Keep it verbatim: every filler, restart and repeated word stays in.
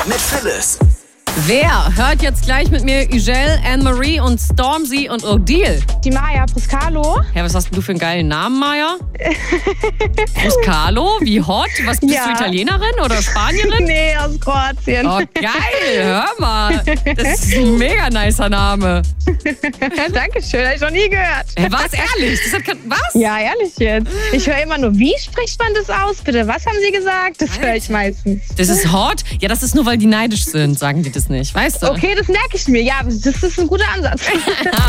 mit Phyllis. Wer hört jetzt gleich mit mir Ugel, Anne-Marie und Stormzy und Odile? Die Maya Bruscalo. Ja, was hast denn du für einen geilen Namen, Maya? Bruscalo? Wie hot? Was, bist Ja. du Italienerin oder Spanierin? Nee, aus Kroatien. Oh, geil, hör mal. Das ist ein mega nicer Name. Dankeschön, habe ich noch nie gehört. Hey, was, ehrlich? Das hat, kein- was? Ja, ehrlich jetzt. Ich höre immer nur, wie spricht man das aus? Bitte, was haben Sie gesagt? Das höre ich meistens. Das ist hot? Ja, das ist nur, weil die neidisch sind, sagen die das nicht, weißt du? Okay, das merke ich mir. Ja, das ist ein guter Ansatz.